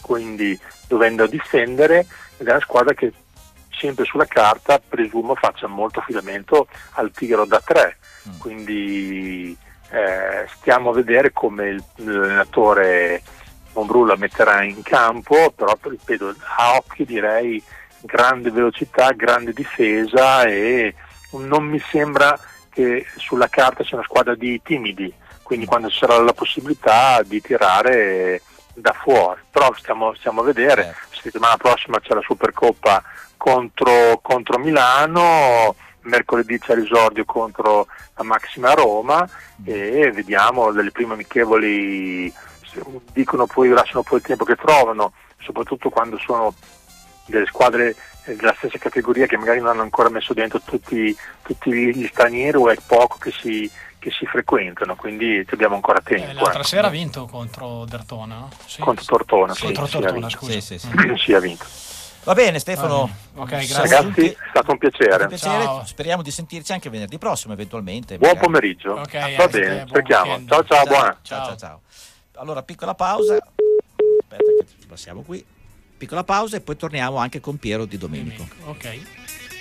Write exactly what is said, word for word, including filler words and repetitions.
quindi dovendo difendere, ed è una squadra che sempre sulla carta presumo faccia molto affidamento al tiro da tre, mm. quindi eh, stiamo a vedere come il, l'allenatore Monbrù la metterà in campo, però ripeto, a occhio direi grande velocità, grande difesa, e non mi sembra che sulla carta sia una squadra di timidi, quindi quando ci sarà la possibilità di tirare da fuori, però stiamo, stiamo a vedere. Certo. Settimana prossima c'è la Supercoppa contro, contro Milano, mercoledì c'è l'esordio contro la Maxima Roma, mm. e vediamo delle prime amichevoli, dicono poi, lasciano poi il tempo che trovano, soprattutto quando sono delle squadre della stessa categoria che magari non hanno ancora messo dentro tutti, tutti gli stranieri, o è poco che si, che si frequentano, quindi abbiamo ancora tempo. Eh, l'altra ecco. sera ha vinto contro Dertona, no? Sì, contro Tortona, sì, sì, contro sì, Tortona, ha scusa. Sì, sì, sì. Mm. sì, ha vinto. Va bene Stefano, Va bene. Ok, grazie. Ragazzi, è stato un piacere. Un piacere. Ciao. Speriamo di sentirci anche venerdì prossimo eventualmente. Buon magari. pomeriggio. Ok, Va anche bene, te, buon cerchiamo. weekend. Ciao ciao, Ciao, buona. ciao, Ciao. ciao, ciao. Allora, piccola pausa. Aspetta che ci passiamo qui. Piccola pausa e poi torniamo anche con Piero Di Domenico. Ok.